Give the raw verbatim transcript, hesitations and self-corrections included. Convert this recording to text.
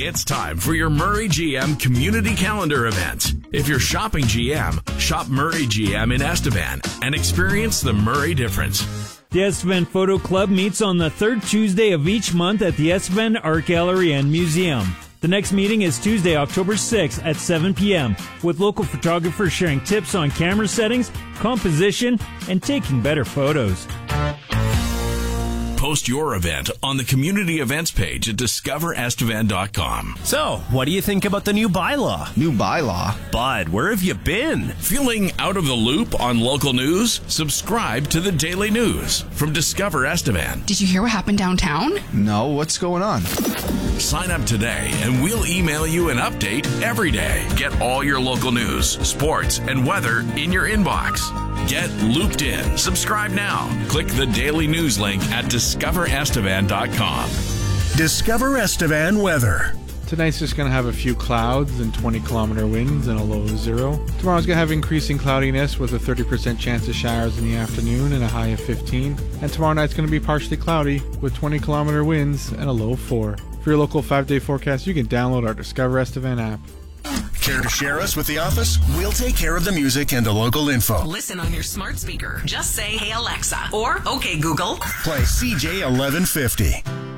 It's time for your Murray G M Community Calendar event. If you're shopping G M, shop Murray G M in Estevan and experience the Murray difference. The Estevan Photo Club meets on the third Tuesday of each month at the Estevan Art Gallery and Museum. The next meeting is Tuesday, October sixth at seven p.m. with local photographers sharing tips on camera settings, composition, and taking better photos. Post your event on the community events page at discover estevan dot com. So, what do you think about the new bylaw? New bylaw? Bud, where have you been? Feeling out of the loop on local news? Subscribe to the Daily News from Discover Estevan. Did you hear what happened downtown? No, what's going on? Sign up today and we'll email you an update every day. Get all your local news, sports, and weather in your inbox. Get looped in. Subscribe now. Click the Daily News link at discover estevan dot com. Discover Estevan weather. Tonight's just going to have a few clouds and twenty kilometer winds and a low of zero. Tomorrow's going to have increasing cloudiness with a thirty percent chance of showers in the afternoon and a high of fifteen. And tomorrow night's going to be partially cloudy with twenty kilometer winds and a low of four. For your local five-day forecast, you can download our Discover Estevan app. Care to share us with the office? We'll take care of the music and the local info. Listen on your smart speaker. Just say, "Hey Alexa," or "Okay Google." Play C J eleven fifty.